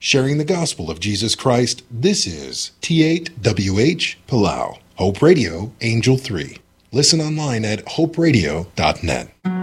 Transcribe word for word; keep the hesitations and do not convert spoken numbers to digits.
Sharing the gospel of Jesus Christ, this is T eight W H Palau, Hope Radio, Angel three. Listen online at hope radio dot net.